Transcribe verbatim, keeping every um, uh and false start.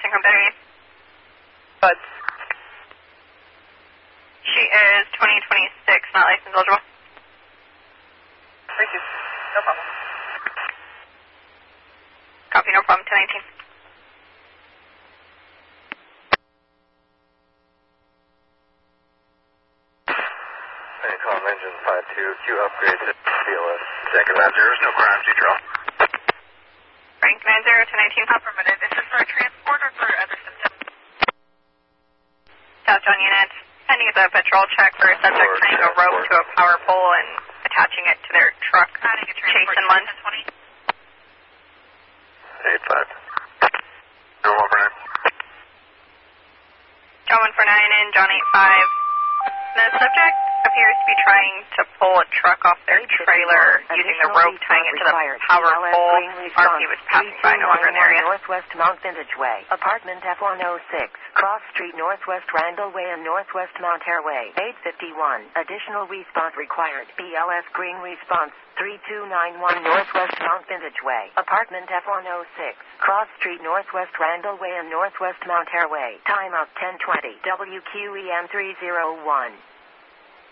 nursing home Betty. But she is twenty twenty-six, not license eligible. Thank you. No problem. Copy, no problem, ten nineteen. Calm engine five two, Q upgrade to C L S. Second lab zeros, no crimes, neutral. Frank nine zero, ten nineteen. Affirmative. Is this for a transport or for other symptoms? South John units, pending the patrol check for a subject tying a rope to a power pole and attaching it to their truck. Adding a transport. Chase and Lund. eight five. Go one for nine. John one for nine and John eight five. The subject appears to be trying to pull a truck off their trailer using the rope tying it to the power pole. R P was passing by, no longer in the area. Northwest Mount Vintage Way, apartment F one oh six, Cross Street, Northwest Randall Way and Northwest Mount Hare Way, eight fifty-one. Additional response required. B L S Green Response, three two nine one Northwest Mount Vintage Way, apartment F one oh six, Cross Street, Northwest Randall Way and Northwest Mount Hare Way. Timeout ten twenty. W Q E M three oh one.